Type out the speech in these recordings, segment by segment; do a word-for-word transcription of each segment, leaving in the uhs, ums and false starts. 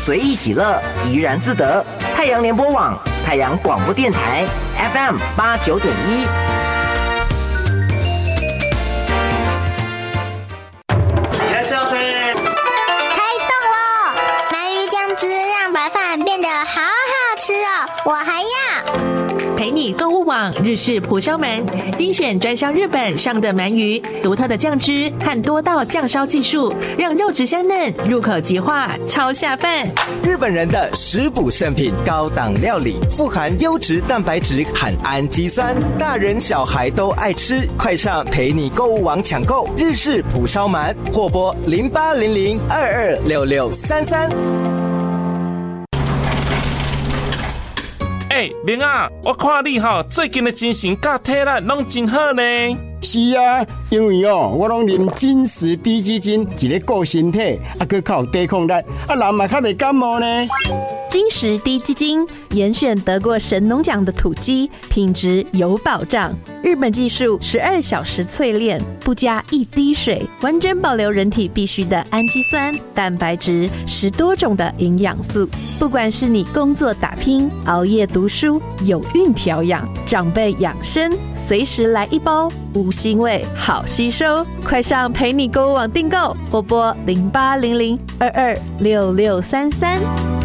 随意喜乐，怡然自得。太阳联播网、太阳广播电台 F M 八九点一。 我还要陪你购物网日式蒲烧鳗，精选专销日本上的鳗鱼，独特的酱汁和多道酱烧技术，让肉质香嫩，入口即化，超下饭。 日本人的食补圣品，高档料理，富含优质蛋白质和氨基酸，大人小孩都爱吃。快上陪你购物网抢购日式蒲烧鳗，或拨零八零零二二六六三三。 哎、欸，明啊，我看你哈最近的精神甲体力拢真好呢。 是啊，因为哦，我拢啉金石低基金，一个顾身体，啊，佮较有抵抗力，啊，人嘛较袂感冒呢。 金石低基金严选得过神农奖的土鸡，品质有保障。日本技术十二小时淬炼，不加一滴水，完整保留人体必需的氨基酸、蛋白质，十多种的营养素。不管是你工作打拼、熬夜读书、有孕调养、长辈养生，随时来一包，无腥味，好吸收。快上陪你购物网订购，或拨零八零零二二六六三三。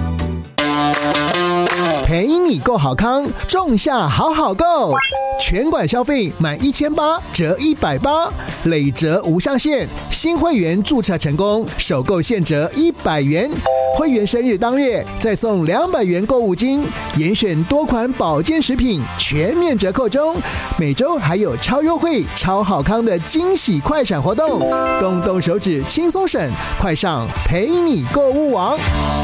陪你购好康，仲夏好好购，全馆消费满一千八折一百八，累折无上限。新会员注册成功，首购现折一百元，会员生日当月再送两百元购物金，严选多款保健食品全面折扣中，每周还有超优惠、超好康的惊喜快闪活动，动动手指轻松省，快上陪你购物网。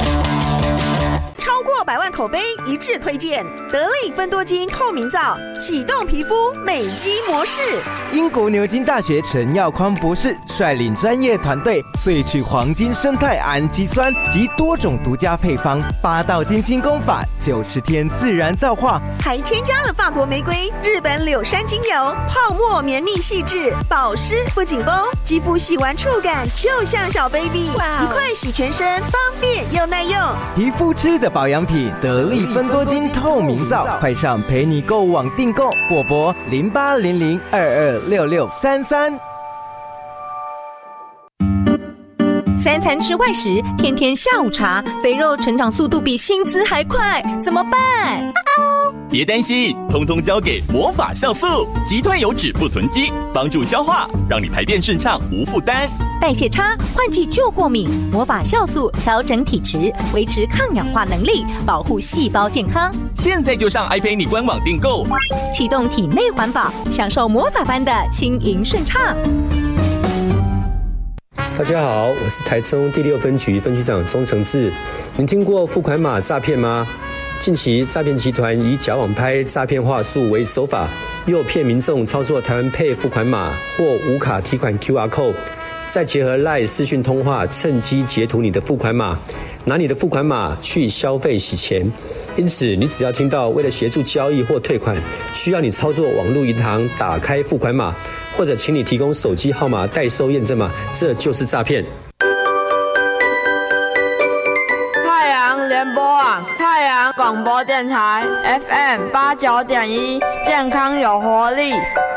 超过百万口碑一致推荐得力芬多精透明皂，启动皮肤美肌模式。 英国牛津大学陈耀匡博士率领专业团队萃取黄金生态氨基酸及多种独家配方，八道金清功法，九十天自然皂化， 还添加了法国玫瑰、日本柳杉精油，泡沫绵密细致，保湿不紧绷，肌肤洗完触感就像小 baby， 一块洗全身，方便又耐用。 皮肤吃的保养品得力芬多精透明皂，快上陪你购物网订购，或拨零八零零二二六六三三。 三餐吃外食，天天下午茶，肥肉成长速度比薪资还快，怎么办？ 别担心，通通交给魔法酵素，极吞油脂不囤积，帮助消化，让你排便顺畅无负担。 代谢差，换季就过敏，魔法酵素调整体质，维持抗氧化能力，保护细胞健康。 现在就上爱陪你官网订购， 启动体内环保，享受魔法般的轻盈顺畅。 大家好，我是台中第六分局分局长钟承志。您听过付款码诈骗吗？近期诈骗集团以假网拍、诈骗话术为手法，诱骗民众操作台湾 Pay 付款码或无卡提款 Q R code， 再结合 LINE 视讯通话，趁机截图你的付款码，拿你的付款码去消费洗钱。因此，你只要听到为了协助交易或退款，需要你操作网络银行打开付款码，或者请你提供手机号码代收验证码，这就是诈骗。 太阳联播网、太阳广播电台 F M 八九点一，健康有活力。